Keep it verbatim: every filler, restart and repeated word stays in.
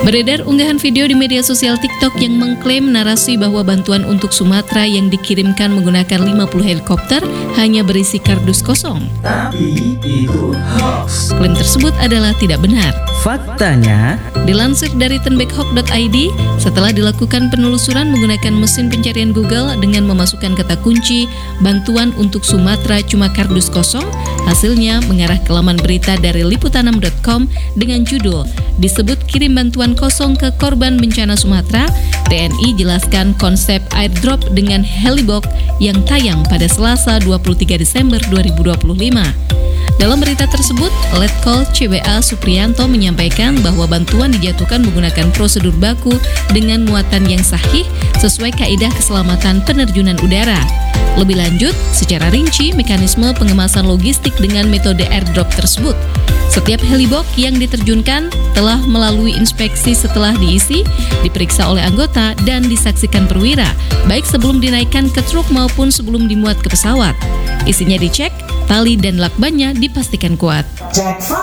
Beredar unggahan video di media sosial TikTok yang mengklaim narasi bahwa bantuan untuk Sumatera yang dikirimkan menggunakan lima puluh helikopter hanya berisi kardus kosong. Tapi itu hoax. Klaim tersebut adalah tidak benar. Faktanya, dilansir dari tenbeckhawk dot i d, setelah dilakukan penelusuran menggunakan mesin pencarian Google dengan memasukkan kata kunci bantuan untuk Sumatera cuma kardus kosong, hasilnya mengarah ke laman berita dari liputanam dot com dengan judul disebut kirim bantuan kosong ke korban bencana Sumatera, T N I jelaskan konsep airdrop dengan helibox yang tayang pada Selasa dua puluh tiga Desember dua ribu dua puluh lima. Dalam berita tersebut, Letkol C W A Supriyanto menyampaikan bahwa bantuan dijatuhkan menggunakan prosedur baku dengan muatan yang sahih sesuai kaidah keselamatan penerjunan udara. Lebih lanjut, secara rinci mekanisme pengemasan logistik dengan metode airdrop tersebut. Setiap helibox yang diterjunkan telah melalui inspeksi setelah diisi, diperiksa oleh anggota, dan disaksikan perwira, baik sebelum dinaikkan ke truk maupun sebelum dimuat ke pesawat. Isinya dicek, tali dan lakbannya dipastikan kuat. Cek fakta.